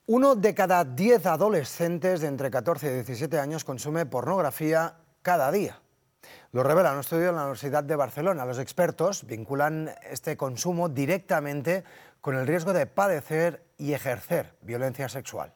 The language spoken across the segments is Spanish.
1 de cada 10 adolescentes de entre 14 y 17 años consume pornografía cada día. Lo revela un estudio en la Universidad de Barcelona. Los expertos vinculan este consumo directamente con el riesgo de padecer y ejercer violencia sexual.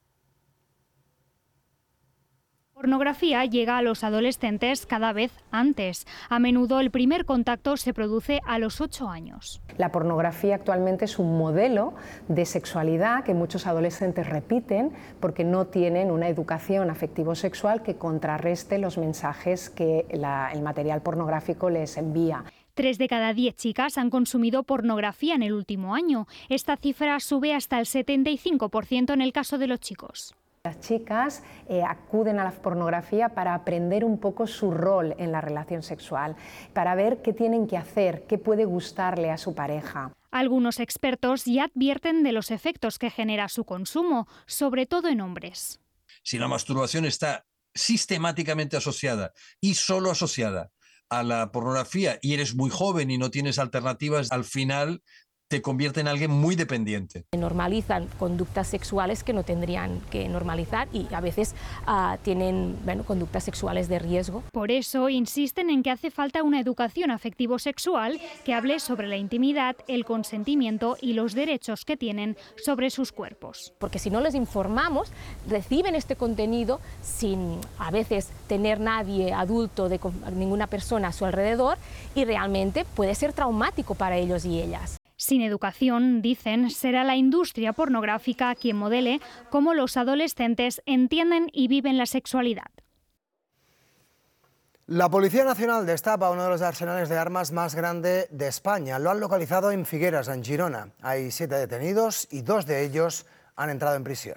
La pornografía llega a los adolescentes cada vez antes. A menudo el primer contacto se produce a los 8 años. La pornografía actualmente es un modelo de sexualidad que muchos adolescentes repiten porque no tienen una educación afectivo-sexual que contrarreste los mensajes que el material pornográfico les envía. 3 de cada 10 chicas han consumido pornografía en el último año. Esta cifra sube hasta el 75% en el caso de los chicos. Las chicas acuden a la pornografía para aprender un poco su rol en la relación sexual, para ver qué tienen que hacer, qué puede gustarle a su pareja. Algunos expertos ya advierten de los efectos que genera su consumo, sobre todo en hombres. Si la masturbación está sistemáticamente asociada y solo asociada a la pornografía y eres muy joven y no tienes alternativas, al final te convierte en alguien muy dependiente. Normalizan conductas sexuales que no tendrían que normalizar y a veces tienen conductas sexuales de riesgo. Por eso insisten en que hace falta una educación afectivo-sexual que hable sobre la intimidad, el consentimiento y los derechos que tienen sobre sus cuerpos. Porque si no les informamos, reciben este contenido sin a veces tener nadie adulto, ninguna persona a su alrededor, y realmente puede ser traumático para ellos y ellas. Sin educación, dicen, será la industria pornográfica quien modele cómo los adolescentes entienden y viven la sexualidad. La Policía Nacional destapa uno de los arsenales de armas más grande de España. Lo han localizado en Figueras, en Girona. Hay 7 detenidos y 2 de ellos han entrado en prisión.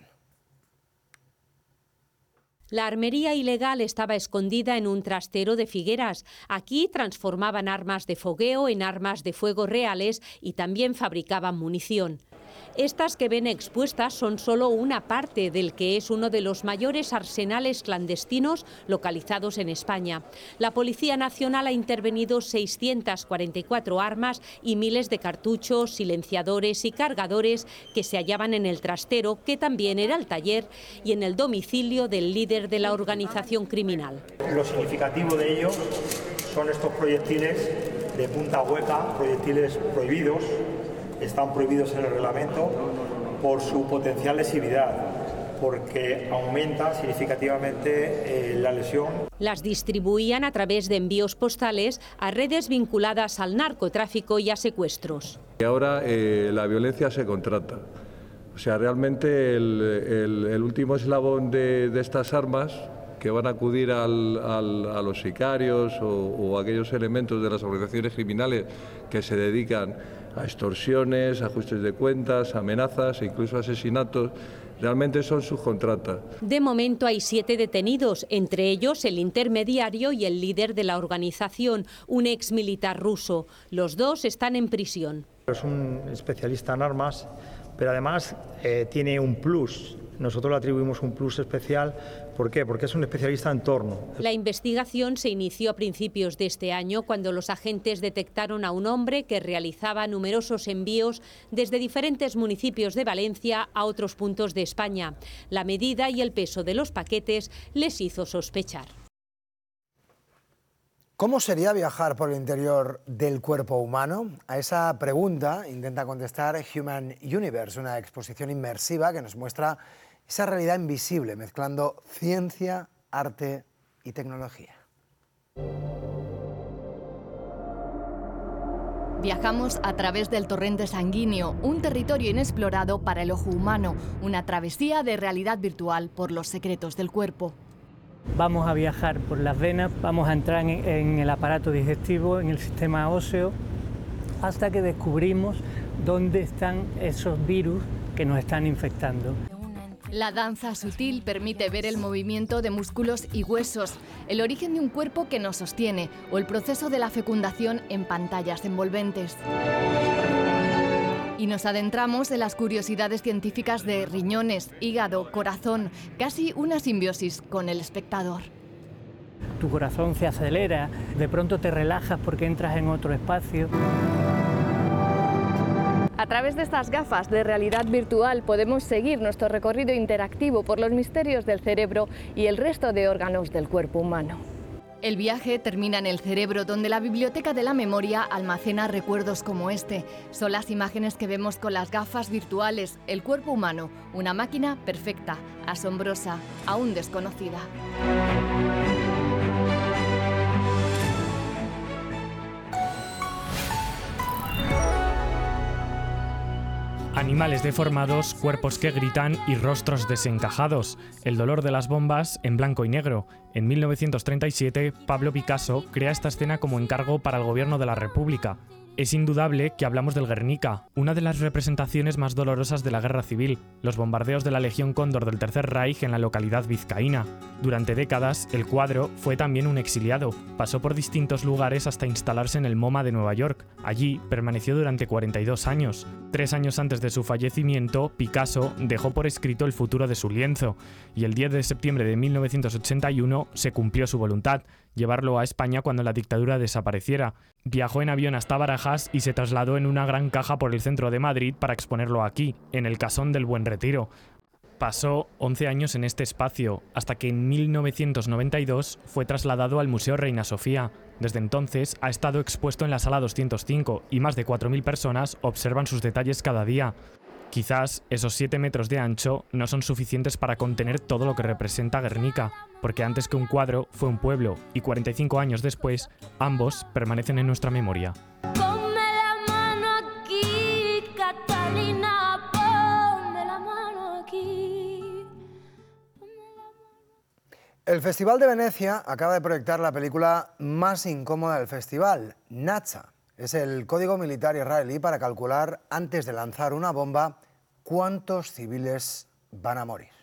La armería ilegal estaba escondida en un trastero de Figueras. Aquí transformaban armas de fogueo en armas de fuego reales y también fabricaban munición. Estas que ven expuestas son solo una parte del que es uno de los mayores arsenales clandestinos localizados en España. La Policía Nacional ha intervenido 644 armas y miles de cartuchos, silenciadores y cargadores que se hallaban en el trastero, que también era el taller, y en el domicilio del líder de la organización criminal. Lo significativo de ello son estos proyectiles de punta hueca, proyectiles prohibidos. Están prohibidos en el reglamento por su potencial lesividad, porque aumenta significativamente la lesión. Las distribuían a través de envíos postales a redes vinculadas al narcotráfico y a secuestros. Y ahora la violencia se contrata. O sea, realmente el último eslabón de estas armas que van a acudir a los sicarios o aquellos elementos de las organizaciones criminales que se dedican a extorsiones, ajustes de cuentas, amenazas e incluso asesinatos, realmente son subcontratas. De momento hay 7 detenidos, entre ellos el intermediario y el líder de la organización, un exmilitar ruso. Los 2 están en prisión. Es un especialista en armas, pero además tiene un plus. Nosotros le atribuimos un plus especial. ¿Por qué? Porque es un especialista en torno. La investigación se inició a principios de este año cuando los agentes detectaron a un hombre que realizaba numerosos envíos desde diferentes municipios de Valencia a otros puntos de España. La medida y el peso de los paquetes les hizo sospechar. ¿Cómo sería viajar por el interior del cuerpo humano? A esa pregunta intenta contestar Human Universe, una exposición inmersiva que nos muestra esa realidad invisible, mezclando ciencia, arte y tecnología. Viajamos a través del torrente sanguíneo, un territorio inexplorado para el ojo humano, una travesía de realidad virtual por los secretos del cuerpo. Vamos a viajar por las venas, vamos a entrar en el aparato digestivo, en el sistema óseo, hasta que descubrimos dónde están esos virus que nos están infectando. La danza sutil permite ver el movimiento de músculos y huesos, el origen de un cuerpo que nos sostiene o el proceso de la fecundación en pantallas envolventes. Y nos adentramos en las curiosidades científicas de riñones, hígado, corazón, casi una simbiosis con el espectador. Tu corazón se acelera, de pronto te relajas porque entras en otro espacio. A través de estas gafas de realidad virtual podemos seguir nuestro recorrido interactivo por los misterios del cerebro y el resto de órganos del cuerpo humano. El viaje termina en el cerebro, donde la biblioteca de la memoria almacena recuerdos como este. Son las imágenes que vemos con las gafas virtuales. El cuerpo humano, una máquina perfecta, asombrosa, aún desconocida. Animales deformados, cuerpos que gritan y rostros desencajados. El dolor de las bombas en blanco y negro. En 1937, Pablo Picasso crea esta escena como encargo para el gobierno de la República. Es indudable que hablamos del Guernica, una de las representaciones más dolorosas de la guerra civil, los bombardeos de la Legión Cóndor del Tercer Reich en la localidad vizcaína. Durante décadas, el cuadro fue también un exiliado. Pasó por distintos lugares hasta instalarse en el MoMA de Nueva York. Allí permaneció durante 42 años. 3 años antes de su fallecimiento, Picasso dejó por escrito el futuro de su lienzo, y el 10 de septiembre de 1981 se cumplió su voluntad: llevarlo a España cuando la dictadura desapareciera. Viajó en avión hasta Barajas y se trasladó en una gran caja por el centro de Madrid para exponerlo aquí, en el Casón del Buen Retiro. Pasó 11 años en este espacio, hasta que en 1992 fue trasladado al Museo Reina Sofía. Desde entonces ha estado expuesto en la Sala 205 y más de 4.000 personas observan sus detalles cada día. Quizás esos 7 metros de ancho no son suficientes para contener todo lo que representa Guernica, porque antes que un cuadro fue un pueblo, y 45 años después, ambos permanecen en nuestra memoria. Ponme la mano aquí, Catalina, ponme la mano aquí. El Festival de Venecia acaba de proyectar la película más incómoda del festival, Nacha. Es el código militar israelí para calcular, antes de lanzar una bomba, cuántos civiles van a morir.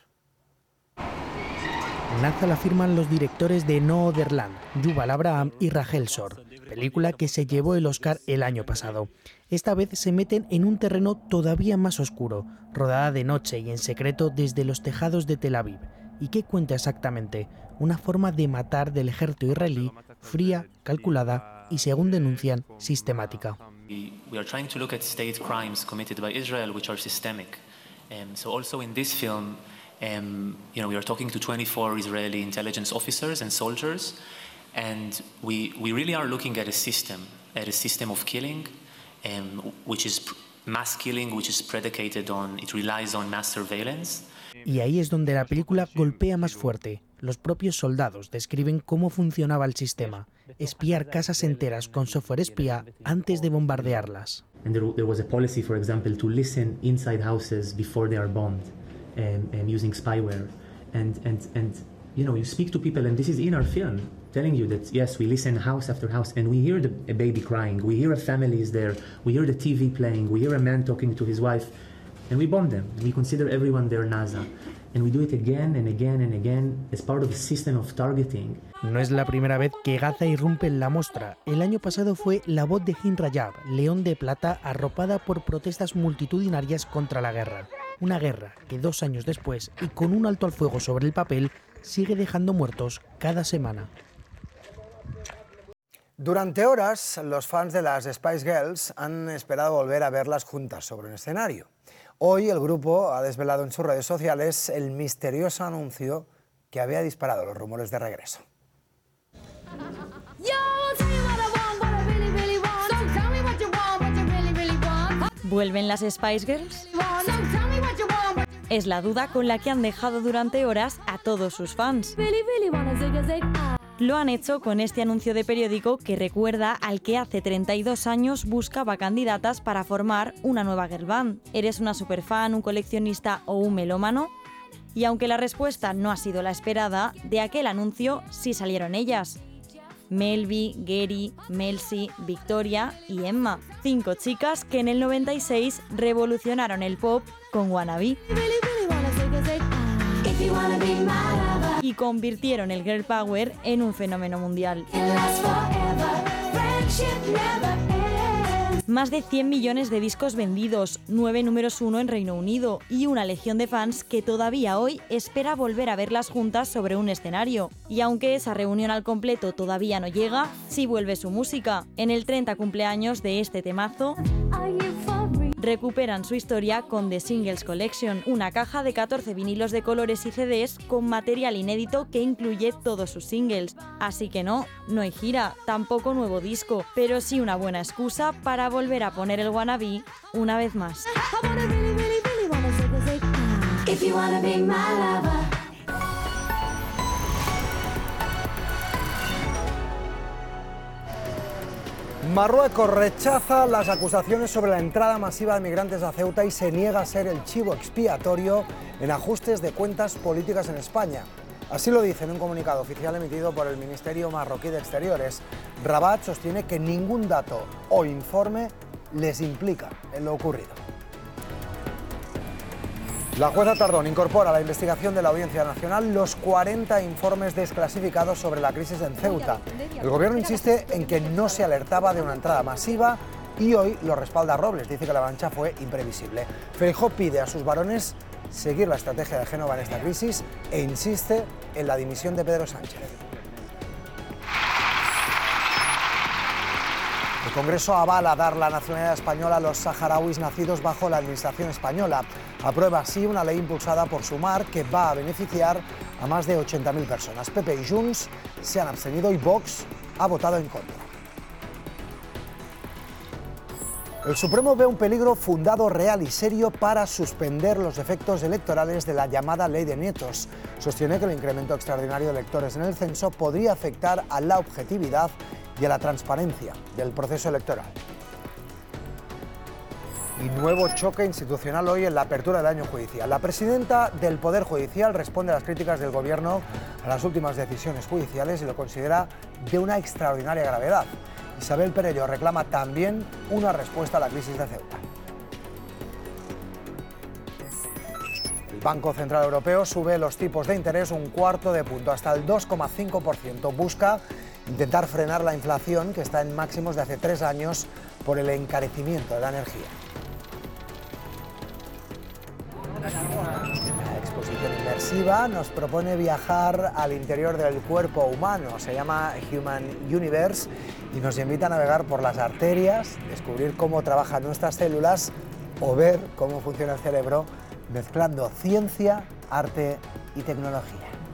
Nacha la firman los directores de No Other Land, Yuval Abraham y Rachel Shor, película que se llevó el Oscar el año pasado. Esta vez se meten en un terreno todavía más oscuro, rodada de noche y en secreto desde los tejados de Tel Aviv. ¿Y qué cuenta exactamente? Una forma de matar del ejército israelí, fría, calculada y, según denuncian, sistemática. We are trying to look at state crimes committed by Israel which are systemic. So also in this film, we are talking to 24 Israeli intelligence officers and soldiers, and we really are looking at a system of killing, which is mass killing, which is predicated on, it relies on mass surveillance. Y ahí es donde la película golpea más fuerte. Los propios soldados describen cómo funcionaba el sistema: espiar casas enteras con software espía antes de bombardearlas. And there was a policy, for example, to listen inside houses before they are bombed, using spyware. And you speak to people, and this is in our film, telling you that yes, we listen house after house, and we hear a baby crying, we hear a family is there, we hear the TV playing, we hear a man talking to his wife, and we bomb them. We consider everyone their NASA. And we do it again and again and again as part of a system of targeting. No es la primera vez que Gaza irrumpe en la mostra. El año pasado fue La Voz de Hin Rajab, León de Plata, arropada por protestas multitudinarias contra la guerra. Una guerra que 2 años después, y con un alto al fuego sobre el papel, sigue dejando muertos cada semana. Durante horas, los fans de las Spice Girls han esperado volver a verlas juntas sobre un escenario. Hoy el grupo ha desvelado en sus redes sociales el misterioso anuncio que había disparado los rumores de regreso. ¿Vuelven las Spice Girls? Es la duda con la que han dejado durante horas a todos sus fans. Lo han hecho con este anuncio de periódico que recuerda al que hace 32 años buscaba candidatas para formar una nueva girl band. ¿Eres una superfan, un coleccionista o un melómano? Y aunque la respuesta no ha sido la esperada, de aquel anuncio sí salieron ellas. Melby, Geri, Melcy, Victoria y Emma. 5 chicas que en el 96 revolucionaron el pop con Wannabe. Y convirtieron el girl power en un fenómeno mundial. Más de 100 millones de discos vendidos, 9 números 1 en Reino Unido y una legión de fans que todavía hoy espera volver a verlas juntas sobre un escenario. Y aunque esa reunión al completo todavía no llega, sí vuelve su música. En el 30 cumpleaños de este temazo, recuperan su historia con The Singles Collection, una caja de 14 vinilos de colores y CDs con material inédito que incluye todos sus singles. Así que no hay gira, tampoco nuevo disco, pero sí una buena excusa para volver a poner el Wannabe una vez más. Marruecos rechaza las acusaciones sobre la entrada masiva de migrantes a Ceuta y se niega a ser el chivo expiatorio en ajustes de cuentas políticas en España. Así lo dice en un comunicado oficial emitido por el Ministerio Marroquí de Exteriores. Rabat sostiene que ningún dato o informe les implica en lo ocurrido. La jueza Tardón incorpora a la investigación de la Audiencia Nacional los 40 informes desclasificados sobre la crisis en Ceuta. El gobierno insiste en que no se alertaba de una entrada masiva y hoy lo respalda Robles. Dice que la avalancha fue imprevisible. Feijóo pide a sus varones seguir la estrategia de Génova en esta crisis e insiste en la dimisión de Pedro Sánchez. El Congreso avala dar la nacionalidad española a los saharauis nacidos bajo la administración española. Aprueba así una ley impulsada por Sumar que va a beneficiar a más de 80.000 personas. PP y Junts se han abstenido y Vox ha votado en contra. El Supremo ve un peligro fundado, real y serio para suspender los efectos electorales de la llamada Ley de Nietos. Sostiene que el incremento extraordinario de electores en el censo podría afectar a la objetividad y a la transparencia del proceso electoral. Y nuevo choque institucional hoy en la apertura del año judicial. La presidenta del Poder Judicial responde a las críticas del Gobierno a las últimas decisiones judiciales y lo considera de una extraordinaria gravedad. Isabel Perello reclama también una respuesta a la crisis de Ceuta. El Banco Central Europeo sube los tipos de interés un cuarto de punto, hasta el 2,5%. Busca intentar frenar la inflación, que está en máximos de hace 3 años por el encarecimiento de la energía. La exposición inmersiva nos propone viajar al interior del cuerpo humano. Se llama Human Universe y nos invita a navegar por las arterias, descubrir cómo trabajan nuestras células o ver cómo funciona el cerebro mezclando ciencia, arte y tecnología.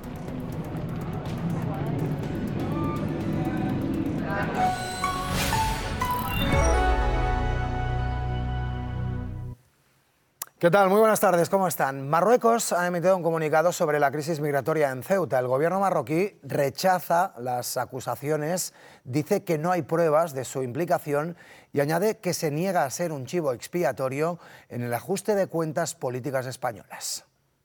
¿Qué tal? Muy buenas tardes, ¿cómo están? Marruecos ha emitido un comunicado sobre la crisis migratoria en Ceuta. El gobierno marroquí rechaza las acusaciones, dice que no hay pruebas de su implicación y añade que se niega a ser un chivo expiatorio en el ajuste de cuentas políticas españolas.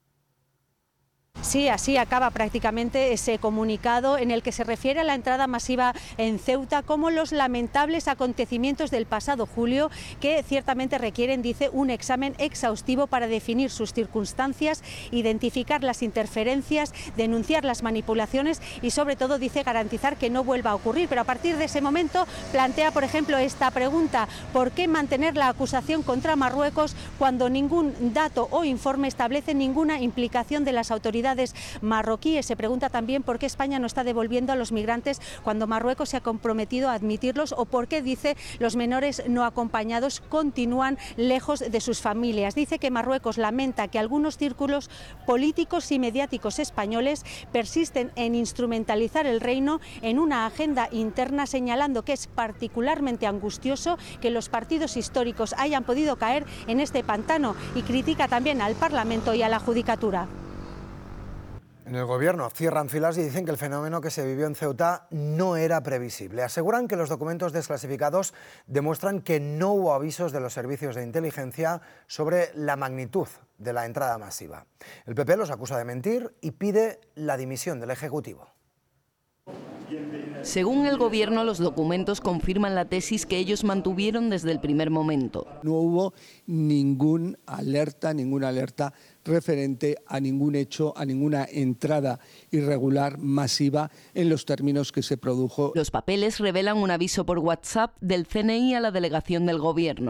Sí, así acaba prácticamente ese comunicado en el que se refiere a la entrada masiva en Ceuta como los lamentables acontecimientos del pasado julio que ciertamente requieren, dice, un examen exhaustivo para definir sus circunstancias, identificar las interferencias, denunciar las manipulaciones y sobre todo, dice, garantizar que no vuelva a ocurrir. Pero a partir de ese momento plantea, por ejemplo, esta pregunta: ¿por qué mantener la acusación contra Marruecos cuando ningún dato o informe establece ninguna implicación de las autoridades marroquíes? Se pregunta también por qué España no está devolviendo a los migrantes cuando Marruecos se ha comprometido a admitirlos, o por qué, dice, los menores no acompañados continúan lejos de sus familias. Dice que Marruecos lamenta que algunos círculos políticos y mediáticos españoles persisten en instrumentalizar el reino en una agenda interna, señalando que es particularmente angustioso que los partidos históricos hayan podido caer en este pantano, y critica también al Parlamento y a la Judicatura. En el gobierno cierran filas y dicen que el fenómeno que se vivió en Ceuta no era previsible. Aseguran que los documentos desclasificados demuestran que no hubo avisos de los servicios de inteligencia sobre la magnitud de la entrada masiva. El PP los acusa de mentir y pide la dimisión del Ejecutivo. Según el gobierno, los documentos confirman la tesis que ellos mantuvieron desde el primer momento. No hubo ninguna alerta referente a ningún hecho, a ninguna entrada irregular masiva en los términos que se produjo. Los papeles revelan un aviso por WhatsApp del CNI a la delegación del gobierno.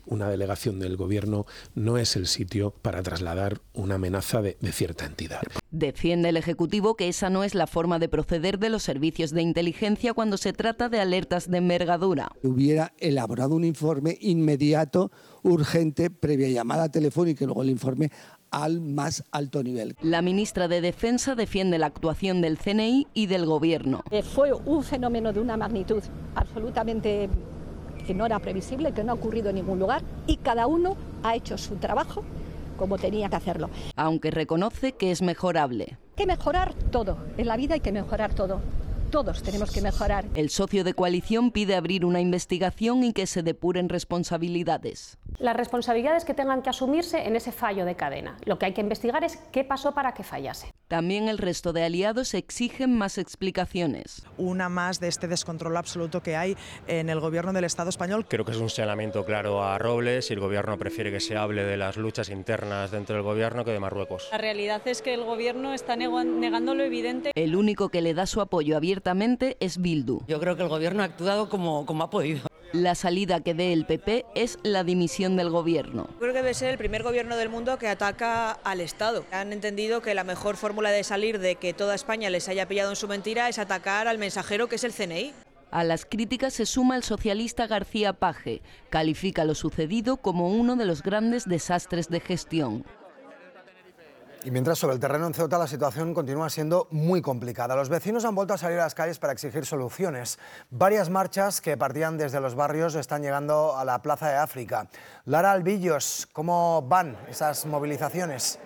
una delegación del gobierno no es el sitio para trasladar una amenaza de cierta entidad. Defiende el Ejecutivo que esa no es la forma de proceder de los servicios de inteligencia cuando se trata de alertas de envergadura. Hubiera elaborado un informe inmediato, urgente, previa llamada telefónica y luego el informe al más alto nivel. La ministra de Defensa defiende la actuación del CNI y del Gobierno. Fue un fenómeno de una magnitud absolutamente que no era previsible, que no ha ocurrido en ningún lugar y cada uno ha hecho su trabajo como tenía que hacerlo. Aunque reconoce que es mejorable. Hay que mejorar todo, en la vida hay que mejorar todo. Todos tenemos que mejorar. El socio de coalición pide abrir una investigación y que se depuren responsabilidades. Las responsabilidades que tengan que asumirse en ese fallo de cadena. Lo que hay que investigar es qué pasó para que fallase. También el resto de aliados exigen más explicaciones. Una más de este descontrol absoluto que hay en el gobierno del Estado español. Creo que es un señalamiento claro a Robles y el gobierno prefiere que se hable de las luchas internas dentro del gobierno que de Marruecos. La realidad es que el gobierno está negando lo evidente. El único que le da su apoyo abiertamente es Bildu. Yo creo que el gobierno ha actuado como ha podido. La salida que dé el PP es la dimisión del gobierno. Creo que debe ser el primer gobierno del mundo que ataca al Estado. Han entendido que la mejor fórmula de salir de que toda España les haya pillado en su mentira es atacar al mensajero que es el CNI. A las críticas se suma el socialista García Page. Califica lo sucedido como uno de los grandes desastres de gestión. Y mientras sobre el terreno en Ceuta la situación continúa siendo muy complicada. Los vecinos han vuelto a salir a las calles para exigir soluciones. Varias marchas que partían desde los barrios están llegando a la Plaza de África. Lara Albillos, ¿cómo van esas movilizaciones?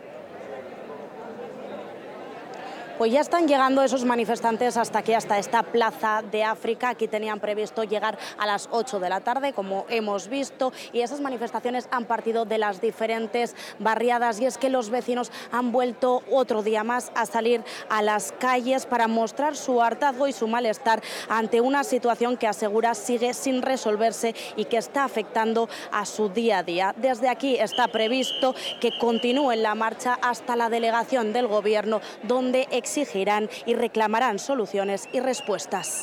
Pues ya están llegando esos manifestantes hasta aquí, hasta esta Plaza de África. Aquí tenían previsto llegar a las 8 de la tarde, como hemos visto, y esas manifestaciones han partido de las diferentes barriadas. Y es que los vecinos han vuelto otro día más a salir a las calles para mostrar su hartazgo y su malestar ante una situación que asegura sigue sin resolverse y que está afectando a su día a día. Desde aquí está previsto que continúen la marcha hasta la delegación del Gobierno, donde exigirán y reclamarán soluciones y respuestas.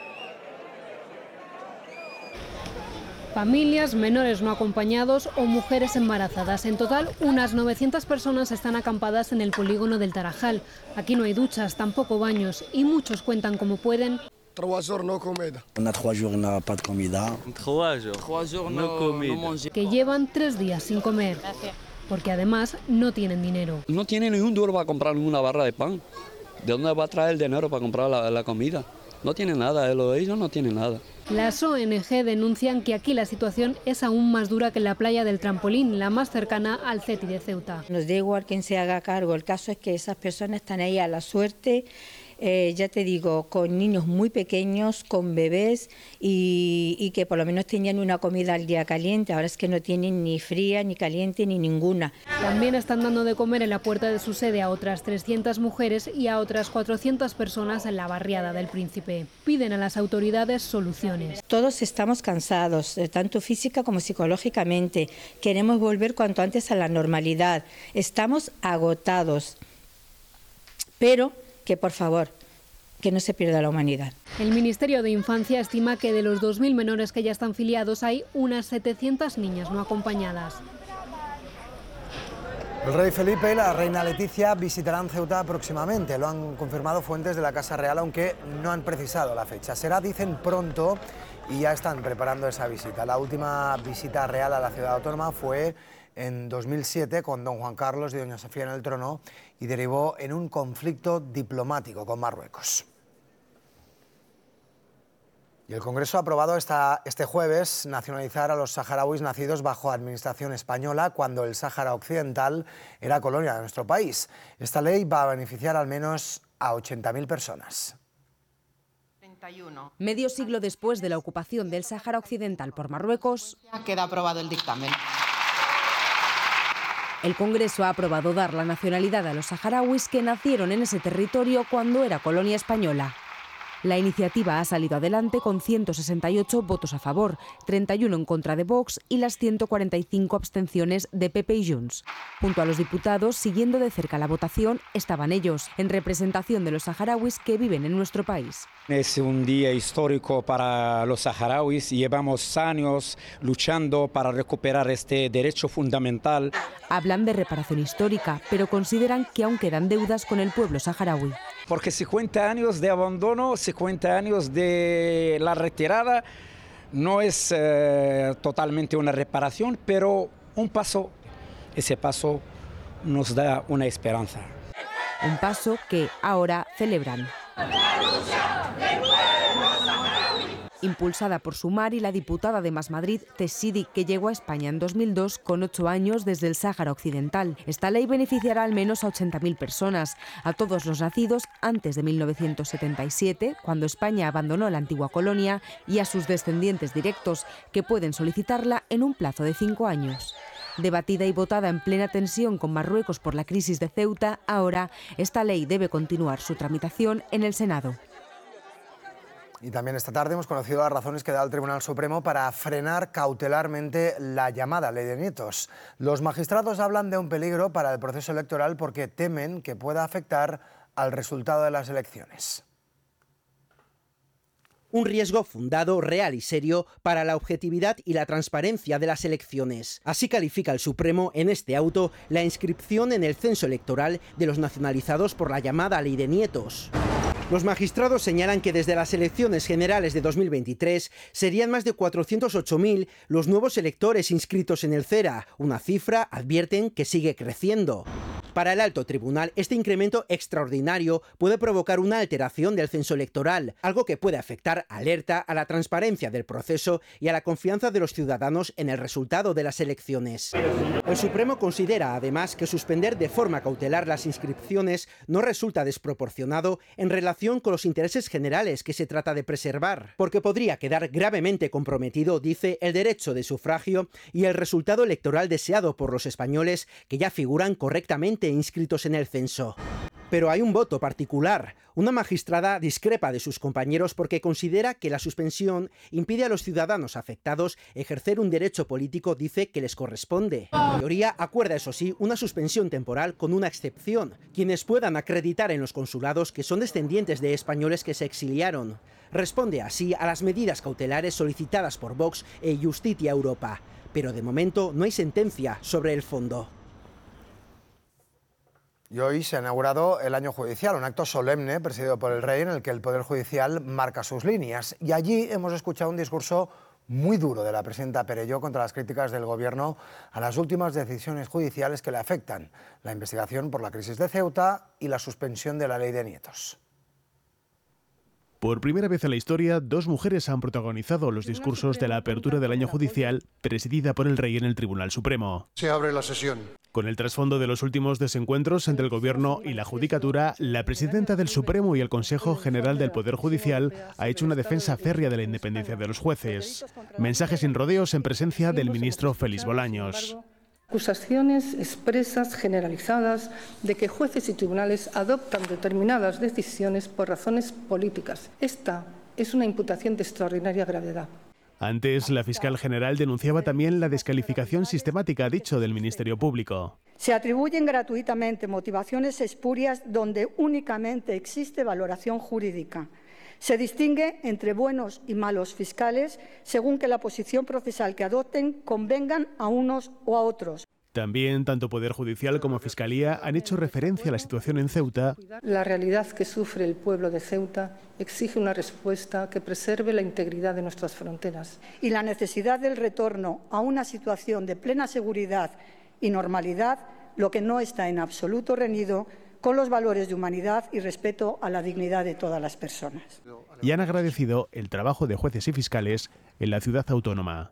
Familias, menores no acompañados o mujeres embarazadas. En total, unas 900 personas están acampadas en el polígono del Tarajal. Aquí no hay duchas, tampoco baños y muchos cuentan como pueden. 3 jours no comida. On a 3 jours n'a pas de comida. 3 jours no comida. Que llevan 3 días sin comer. Porque además no tienen dinero. No tienen ni un duro para comprar una barra de pan. ¿De dónde va a traer el dinero para comprar la comida? No tienen nada, ellos no tienen nada. Las ONG denuncian que aquí la situación es aún más dura que en la playa del Trampolín, la más cercana al CETI de Ceuta. Nos da igual quién se haga cargo, el caso es que esas personas están ahí a la suerte. Ya te digo, con niños muy pequeños, con bebés y que por lo menos tenían una comida al día caliente. Ahora es que no tienen ni fría, ni caliente, ni ninguna. También están dando de comer en la puerta de su sede a otras 300 mujeres y a otras 400 personas en la barriada del Príncipe. Piden a las autoridades soluciones. Todos estamos cansados, tanto física como psicológicamente. Queremos volver cuanto antes a la normalidad. Estamos agotados. Pero que por favor, que no se pierda la humanidad. El Ministerio de Infancia estima que de los 2.000 menores que ya están filiados hay unas 700 niñas no acompañadas. El rey Felipe y la reina Leticia visitarán Ceuta próximamente. Lo han confirmado fuentes de la Casa Real, aunque no han precisado la fecha. Será, dicen, pronto y ya están preparando esa visita. La última visita real a la ciudad autónoma fue en 2007 con don Juan Carlos y doña Sofía en el trono y derivó en un conflicto diplomático con Marruecos. Y el Congreso ha aprobado este jueves nacionalizar a los saharauis nacidos bajo administración española cuando el Sáhara Occidental era colonia de nuestro país. Esta ley va a beneficiar al menos a 80.000 personas. Medio siglo después de la ocupación del Sáhara Occidental por Marruecos, queda aprobado el dictamen. El Congreso ha aprobado dar la nacionalidad a los saharauis que nacieron en ese territorio cuando era colonia española. La iniciativa ha salido adelante con 168 votos a favor, 31 en contra de Vox y las 145 abstenciones de PP y Junts. Junto a los diputados, siguiendo de cerca la votación, estaban ellos, en representación de los saharauis que viven en nuestro país. Es un día histórico para los saharauis. Llevamos años luchando para recuperar este derecho fundamental. Hablan de reparación histórica, pero consideran que aún quedan deudas con el pueblo saharaui. Porque 50 años de abandono, 50 años de la retirada, no es totalmente una reparación, pero un paso, ese paso nos da una esperanza. Un paso que ahora celebran. Impulsada por Sumar y la diputada de Más Madrid, Tessidi, que llegó a España en 2002 con 8 años desde el Sáhara Occidental. Esta ley beneficiará al menos a 80.000 personas, a todos los nacidos antes de 1977, cuando España abandonó la antigua colonia, y a sus descendientes directos, que pueden solicitarla en un plazo de 5 años. Debatida y votada en plena tensión con Marruecos por la crisis de Ceuta, ahora esta ley debe continuar su tramitación en el Senado. Y también esta tarde hemos conocido las razones que da el Tribunal Supremo para frenar cautelarmente la llamada Ley de Nietos. Los magistrados hablan de un peligro para el proceso electoral porque temen que pueda afectar al resultado de las elecciones. Un riesgo fundado, real y serio para la objetividad y la transparencia de las elecciones. Así califica el Supremo en este auto la inscripción en el censo electoral de los nacionalizados por la llamada Ley de Nietos. Los magistrados señalan que desde las elecciones generales de 2023 serían más de 408.000 los nuevos electores inscritos en el CERA, una cifra, advierten, que sigue creciendo. Para el alto tribunal, este incremento extraordinario puede provocar una alteración del censo electoral, algo que puede afectar, alerta, a la transparencia del proceso y a la confianza de los ciudadanos en el resultado de las elecciones. El Supremo considera, además, que suspender de forma cautelar las inscripciones no resulta desproporcionado en relación con los intereses generales que se trata de preservar, porque podría quedar gravemente comprometido, dice, el derecho de sufragio y el resultado electoral deseado por los españoles que ya figuran correctamente inscritos en el censo. Pero hay un voto particular. Una magistrada discrepa de sus compañeros porque considera que la suspensión impide a los ciudadanos afectados ejercer un derecho político, dice, que les corresponde. La mayoría acuerda, eso sí, una suspensión temporal con una excepción: quienes puedan acreditar en los consulados que son descendientes de españoles que se exiliaron. Responde así a las medidas cautelares solicitadas por Vox e Justitia Europa. Pero de momento no hay sentencia sobre el fondo. Y hoy se ha inaugurado el año judicial, un acto solemne presidido por el rey en el que el Poder Judicial marca sus líneas. Y allí hemos escuchado un discurso muy duro de la presidenta Perelló contra las críticas del Gobierno a las últimas decisiones judiciales que le afectan: la investigación por la crisis de Ceuta y la suspensión de la Ley de Nietos. Por primera vez en la historia, dos mujeres han protagonizado los discursos de la apertura del año judicial presidida por el rey en el Tribunal Supremo. Se abre la sesión. Con el trasfondo de los últimos desencuentros entre el Gobierno y la Judicatura, la presidenta del Supremo y el Consejo General del Poder Judicial ha hecho una defensa férrea de la independencia de los jueces. Mensajes sin rodeos en presencia del ministro Félix Bolaños. Acusaciones expresas, generalizadas, de que jueces y tribunales adoptan determinadas decisiones por razones políticas. Esta es una imputación de extraordinaria gravedad. Antes, la fiscal general denunciaba también la descalificación sistemática, ha dicho, del Ministerio Público. Se atribuyen gratuitamente motivaciones espurias donde únicamente existe valoración jurídica. Se distingue entre buenos y malos fiscales según que la posición procesal que adopten convengan a unos o a otros. También, tanto Poder Judicial como Fiscalía han hecho referencia a la situación en Ceuta. La realidad que sufre el pueblo de Ceuta exige una respuesta que preserve la integridad de nuestras fronteras. Y la necesidad del retorno a una situación de plena seguridad y normalidad, lo que no está en absoluto reñido con los valores de humanidad y respeto a la dignidad de todas las personas. Y han agradecido el trabajo de jueces y fiscales en la ciudad autónoma.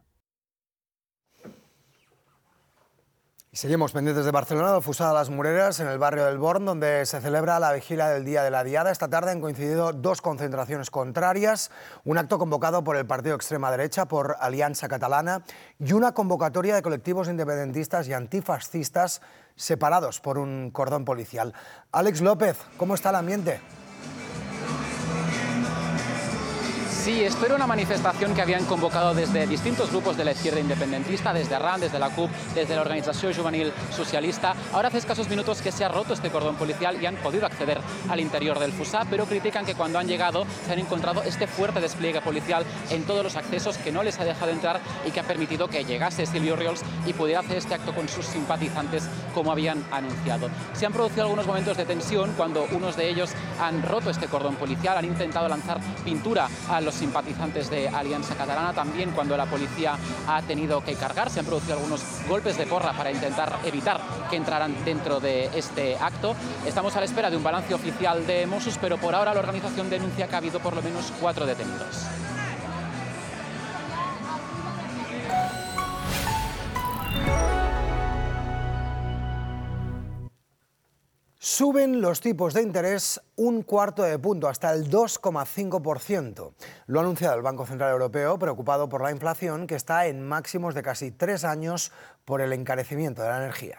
Y seguimos pendientes de Barcelona, de Fusada Las Moreras, en el barrio del Born, donde se celebra la vigilia del Día de la Diada. Esta tarde han coincidido dos concentraciones contrarias, un acto convocado por el partido extrema derecha, por Alianza Catalana, y una convocatoria de colectivos independentistas y antifascistas separados por un cordón policial. Àlex López, ¿cómo está el ambiente? Sí, esto era una manifestación que habían convocado desde distintos grupos de la izquierda independentista, desde RAN, desde la CUP, desde la Organización Juvenil Socialista. Ahora hace escasos minutos que se ha roto este cordón policial y han podido acceder al interior del FUSA, pero critican que cuando han llegado se han encontrado este fuerte despliegue policial en todos los accesos que no les ha dejado entrar y que ha permitido que llegase Silvio Oriols y pudiera hacer este acto con sus simpatizantes como habían anunciado. Se han producido algunos momentos de tensión cuando unos de ellos han roto este cordón policial, han intentado lanzar pintura a los simpatizantes de Alianza Catalana, también cuando la policía ha tenido que cargar, se han producido algunos golpes de porra para intentar evitar que entraran dentro de este acto. Estamos a la espera de un balance oficial de Mossos, pero por ahora la organización denuncia que ha habido por lo menos 4 detenidos. Suben los tipos de interés un cuarto de punto, hasta el 2,5%. Lo ha anunciado el Banco Central Europeo, preocupado por la inflación, que está en máximos de casi 3 años por el encarecimiento de la energía.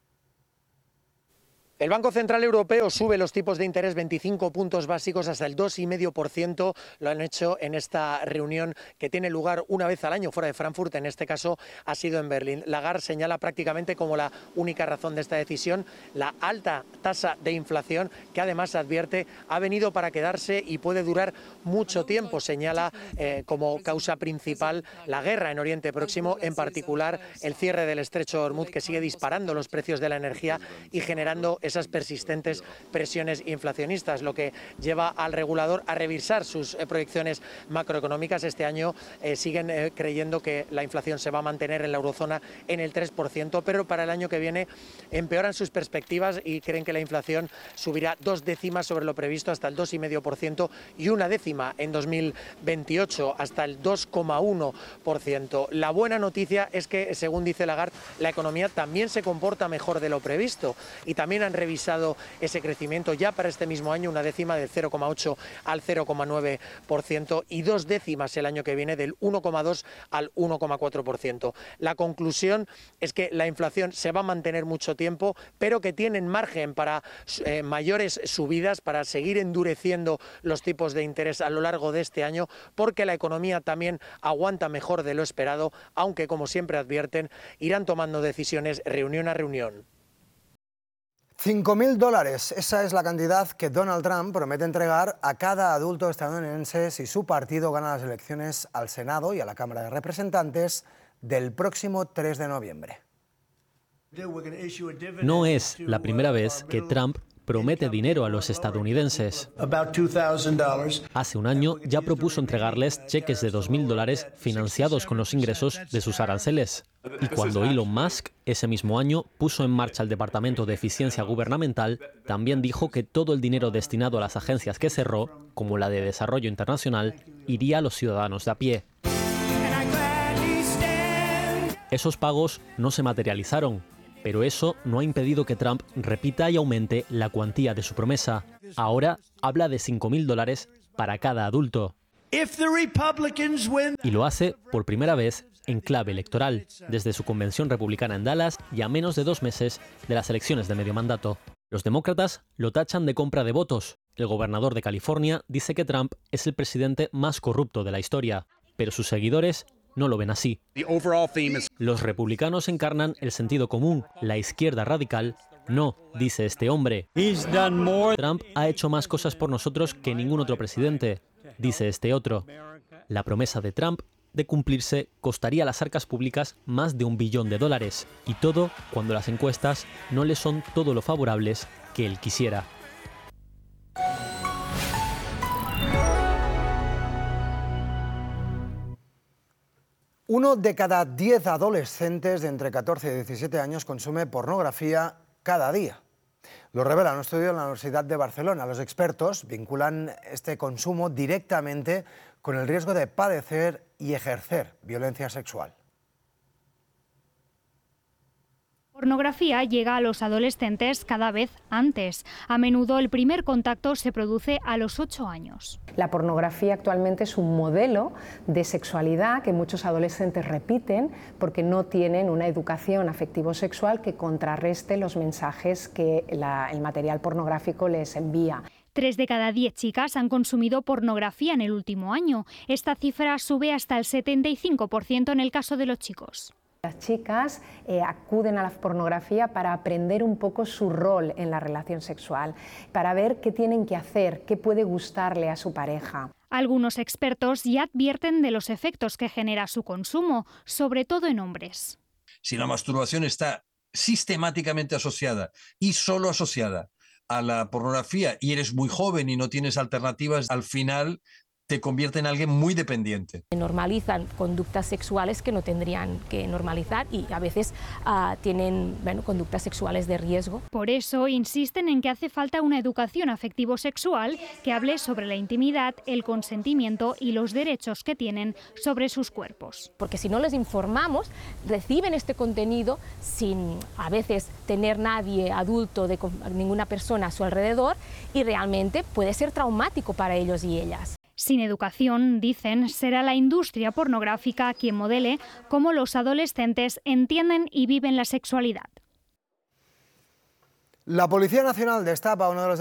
El Banco Central Europeo sube los tipos de interés 25 puntos básicos hasta el 2,5%. Lo han hecho en esta reunión que tiene lugar una vez al año fuera de Frankfurt. En este caso ha sido en Berlín. Lagarde señala prácticamente como la única razón de esta decisión la alta tasa de inflación, que además advierte ha venido para quedarse y puede durar mucho tiempo. Señala como causa principal la guerra en Oriente Próximo, en particular el cierre del estrecho de Hormuz, que sigue disparando los precios de la energía y generando esas persistentes presiones inflacionistas, lo que lleva al regulador a revisar sus proyecciones macroeconómicas. Este año siguen creyendo que la inflación se va a mantener en la eurozona en el 3%, pero para el año que viene empeoran sus perspectivas y creen que la inflación subirá 2 décimas sobre lo previsto hasta el 2,5% y 1 décima en 2028 hasta el 2,1%. La buena noticia es que, según dice Lagarde, la economía también se comporta mejor de lo previsto y también han revisado ese crecimiento ya para este mismo año, 1 décima del 0,8 al 0,9% y 2 décimas el año que viene del 1,2 al 1,4%. La conclusión es que la inflación se va a mantener mucho tiempo, pero que tienen margen para mayores subidas, para seguir endureciendo los tipos de interés a lo largo de este año, porque la economía también aguanta mejor de lo esperado, aunque, como siempre advierten, irán tomando decisiones reunión a reunión. $5.000, esa es la cantidad que Donald Trump promete entregar a cada adulto estadounidense si su partido gana las elecciones al Senado y a la Cámara de Representantes del próximo 3 de noviembre. No es la primera vez que Trump promete dinero a los estadounidenses. Hace un año ya propuso entregarles cheques de $2.000 financiados con los ingresos de sus aranceles. Y cuando Elon Musk ese mismo año puso en marcha el Departamento de Eficiencia Gubernamental, también dijo que todo el dinero destinado a las agencias que cerró, como la de Desarrollo Internacional, iría a los ciudadanos de a pie. Esos pagos no se materializaron, pero eso no ha impedido que Trump repita y aumente la cuantía de su promesa. Ahora habla de $5.000 para cada adulto. Y lo hace por primera vez en clave electoral, desde su convención republicana en Dallas y a menos de 2 meses de las elecciones de medio mandato. Los demócratas lo tachan de compra de votos. El gobernador de California dice que Trump es el presidente más corrupto de la historia, pero sus seguidores no lo ven así. Los republicanos encarnan el sentido común, la izquierda radical. No, dice este hombre. Trump ha hecho más cosas por nosotros que ningún otro presidente, dice este otro. La promesa de Trump de cumplirse costaría a las arcas públicas más de $1 billón, y todo cuando las encuestas no le son todo lo favorables que él quisiera. Uno de cada 10 adolescentes de entre 14 y 17 años consume pornografía cada día. Lo revela un estudio en la Universidad de Barcelona. Los expertos vinculan este consumo directamente con el riesgo de padecer y ejercer violencia sexual. La pornografía llega a los adolescentes cada vez antes. A menudo el primer contacto se produce a los 8 años. La pornografía actualmente es un modelo de sexualidad que muchos adolescentes repiten porque no tienen una educación afectivo-sexual que contrarreste los mensajes que el material pornográfico les envía. 3 de cada 10 chicas han consumido pornografía en el último año. Esta cifra sube hasta el 75% en el caso de los chicos. Las chicas acuden a la pornografía para aprender un poco su rol en la relación sexual, para ver qué tienen que hacer, qué puede gustarle a su pareja. Algunos expertos ya advierten de los efectos que genera su consumo, sobre todo en hombres. Si la masturbación está sistemáticamente asociada y solo asociada a la pornografía y eres muy joven y no tienes alternativas, al final te convierte en alguien muy dependiente. Normalizan conductas sexuales que no tendrían que normalizar y a veces tienen conductas sexuales de riesgo. Por eso insisten en que hace falta una educación afectivo-sexual que hable sobre la intimidad, el consentimiento y los derechos que tienen sobre sus cuerpos. Porque si no les informamos, reciben este contenido sin a veces tener nadie adulto, ninguna persona a su alrededor, y realmente puede ser traumático para ellos y ellas. Sin educación, dicen, será la industria pornográfica quien modele cómo los adolescentes entienden y viven la sexualidad. La Policía Nacional destapa uno de los